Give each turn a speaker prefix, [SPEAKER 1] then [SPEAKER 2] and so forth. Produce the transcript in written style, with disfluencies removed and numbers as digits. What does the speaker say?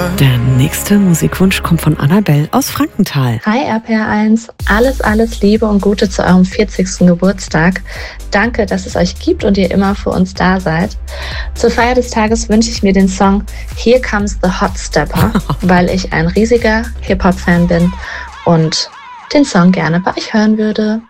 [SPEAKER 1] Der nächste Musikwunsch kommt von Annabelle aus Frankenthal.
[SPEAKER 2] Hi RPR1, alles Liebe und Gute zu eurem 40. Geburtstag. Danke, dass es euch gibt und ihr immer für uns da seid. Zur Feier des Tages wünsche ich mir den Song Here Comes the Hot Stepper, weil ich ein riesiger Hip-Hop-Fan bin und den Song gerne bei euch hören würde.